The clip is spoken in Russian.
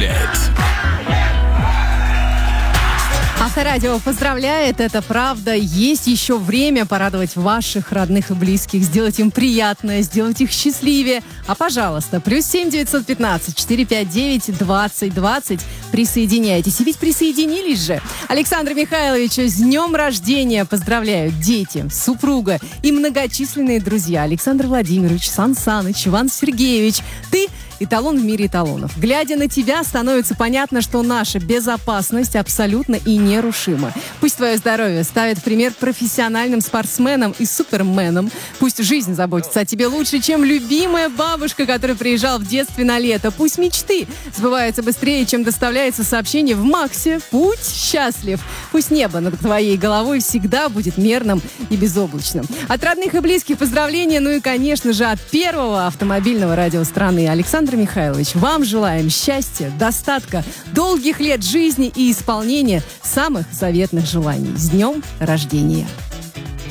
поздравляет. Авторадио поздравляет, это правда. Есть еще время порадовать ваших родных и близких, сделать им приятное, сделать их счастливее. А пожалуйста, +7 915 459 20 20. Присоединяйтесь. И ведь присоединились же. Александра Михайловича с днем рождения поздравляют дети, супруга и многочисленные друзья. Александр Владимирович, Сан Саныч, Иван Сергеевич. Ты эталон в мире эталонов. Глядя на тебя, становится понятно, что наша безопасность абсолютно и нерушима. Пусть твое здоровье ставит пример профессиональным спортсменам и суперменам. Пусть жизнь заботится о тебе лучше, чем любимая бабушка, которая приезжала в детстве на лето. Пусть мечты сбываются быстрее, чем доставляется сообщение в Максе. Путь счастлив. Пусть небо над твоей головой всегда будет мерным и безоблачным. От родных и близких поздравления, ну и, конечно же, от первого автомобильного радио страны. Александр Михайлович, вам желаем счастья, достатка, долгих лет жизни и исполнения самых заветных желаний. С днем рождения!